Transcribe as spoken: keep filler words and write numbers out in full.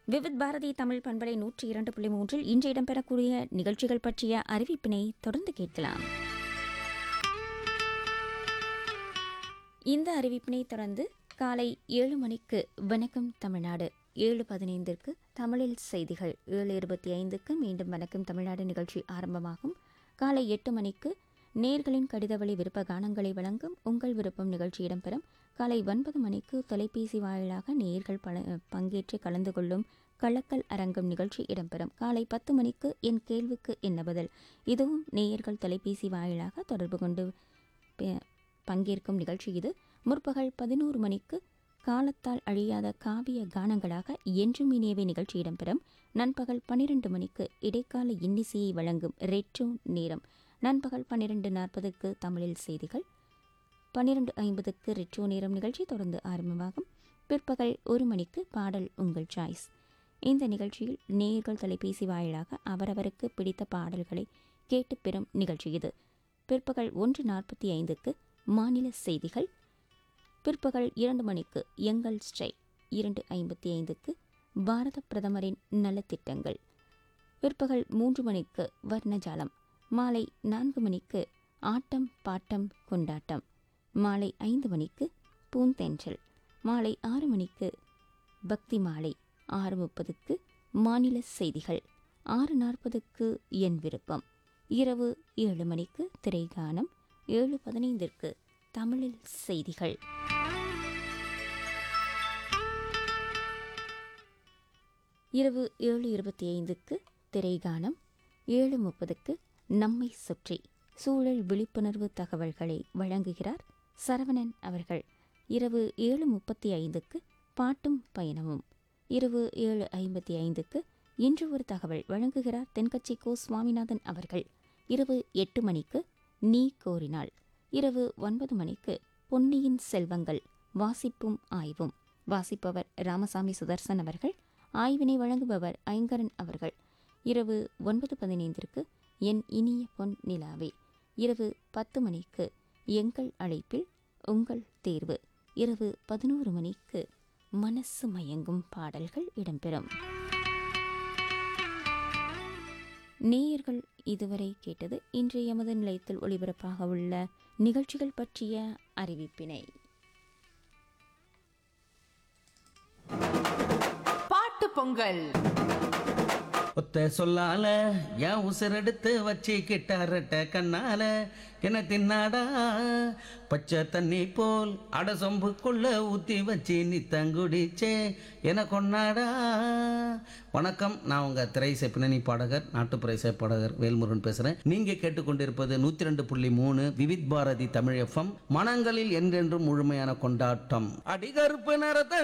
விவித் பாரதி தமிழ் பண்பலை நூற்றி இரண்டு புள்ளி மூன்றில் இன்று இடம்பெறக்கூடிய நிகழ்ச்சிகள் பற்றிய அறிவிப்பினை தொடர்ந்து கேட்கலாம். இந்த அறிவிப்பினை தொடர்ந்து காலை ஏழு மணிக்கு வணக்கம் தமிழ்நாடு, ஏழு பதினைந்திற்கு தமிழில் செய்திகள், ஏழு இருபத்தி ஐந்துக்கு மீண்டும் வணக்கம் தமிழ்நாடு நிகழ்ச்சி ஆரம்பமாகும். காலை எட்டு மணிக்கு நேர்களின் கடிதவழி விருப்ப கானங்களை வழங்கும் உங்கள் விருப்பம் நிகழ்ச்சி இடம்பெறும். காலை ஒன்பது மணிக்கு தொலைபேசி வாயிலாக நேர்கள் பங்கேற்று கலந்து கொள்ளும் கலக்கல் அரங்கம் நிகழ்ச்சி இடம்பெறும். காலை பத்து மணிக்கு என் கேள்விக்கு என்ன பதில், இதுவும் நேயர்கள் தொலைபேசி வாயிலாக தொடர்பு கொண்டு பங்கேற்கும் நிகழ்ச்சி இது. முற்பகல் பதினோரு மணிக்கு காலத்தால் அழியாத காவிய கானங்களாக என்றும் இனியவை நிகழ்ச்சி இடம்பெறும். நண்பகல் பன்னிரண்டு மணிக்கு இடைக்கால இன்னிசையை வழங்கும் ரெட்ரோ நேரம். நண்பகல் பன்னிரண்டு நாற்பதுக்கு தமிழில் செய்திகள், பன்னிரண்டு ஐம்பதுக்கு ரெட்ரோ நேரம் நிகழ்ச்சி தொடர்ந்து ஆரம்பமாகும். பிற்பகல் ஒரு மணிக்கு பாடல் உங்கள் சாய்ஸ். இந்த நிகழ்ச்சியில் நேயர்கள் தொலைபேசி வாயிலாக அவரவருக்கு பிடித்த பாடல்களை கேட்டு பெறும் நிகழ்ச்சி இது. பிற்பகல் ஒன்று நாற்பத்தி ஐந்துக்கு மாநில செய்திகள். பிற்பகல் இரண்டு மணிக்கு எங்கள் ஸ்டைல், இரண்டு ஐம்பத்தி ஐந்துக்கு பாரத பிரதமரின் நலத்திட்டங்கள். பிற்பகல் மூன்று மணிக்கு வர்ணஜாலம். மாலை நான்கு மணிக்கு ஆட்டம் பாட்டம் கொண்டாட்டம். மாலை ஐந்து மணிக்கு பூந்தென்றல். மாலை ஆறு மணிக்கு பக்தி மாலை. ஆறு முப்பதுக்கு மாநில செய்திகள். ஆறு நாற்பதுக்கு என் விருப்பம். இரவு ஏழு மணிக்கு திரைகானம். ஏழு பதினைந்திற்கு தமிழில் செய்திகள். இரவு ஏழு இருபத்தி ஐந்துக்கு திரைகானம். ஏழு முப்பதுக்கு நம்மை சுற்றி சூழல் விழிப்புணர்வு தகவல்களை வழங்குகிறார் சரவணன் அவர்கள். இரவு ஏழு முப்பத்தி ஐந்துக்கு பாட்டும் பயணமும். இரவு ஏழு ஐம்பத்தி ஐந்துக்கு இன்று ஒரு தகவல் வழங்குகிறார் தென்கட்சி கோ சுவாமிநாதன் அவர்கள். இரவு எட்டு மணிக்கு நீ கோரினாள். இரவு ஒன்பது மணிக்கு பொன்னியின் செல்வங்கள் வாசிப்பும் ஆய்வும். வாசிப்பவர் ராமசாமி சுதர்சன் அவர்கள். ஆய்வினை வழங்குபவர் ஐங்கரன் அவர்கள். இரவு ஒன்பது பதினைந்திற்கு என் இனிய பொன் நிலாவே. இரவு பத்து மணிக்கு எங்கள் அழைப்பில் உங்கள் தேர்வு. இரவு பதினோரு மணிக்கு மனசு மயங்கும் பாடல்கள் இடம்பெறும். நேயர்கள் இதுவரை கேட்டது இன்றைய எமது நிலையத்தில் ஒளிபரப்பாக உள்ள நிகழ்ச்சிகள் பற்றிய அறிவிப்பினை. பாட்டு பொங்கல் ஒத்த சொல்லால என் உசிரெடுத்து வச்சு கிட்டாரட்ட கண்ணால என்ன தின்னாடா பச்சை தண்ணி போல் அட சொம்புக்குள்ள ஊற்றி வச்சு நீ தங்குடிச்சே என கொண்டாடா. வணக்கம், நான் உங்கள் திரைசை பின்னணி பாடகர், நாட்டுப்புற இசை பாடகர் வேல்முருகன் பேசுகிறேன். நீங்கள் கேட்டுக்கொண்டிருப்பது நூற்றி ரெண்டு புள்ளி மூணு விவித் பாரதி தமிழ் எஃப்எம். மனங்களில் என்றென்றும் முழுமையான கொண்டாட்டம். அடிகருப்பு நிறத்தை